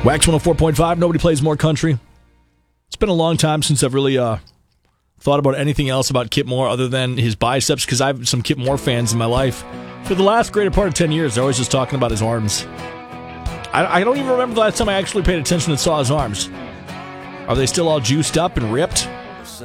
Wax 104.5, nobody plays more country. It's been a long time since I've really thought about anything else about Kip Moore other than his biceps, because I have some Kip Moore fans in my life. For the last greater part of 10 years, they're always just talking about his arms. I don't even remember the last time I actually paid attention and saw his arms. Are they still all juiced up and ripped?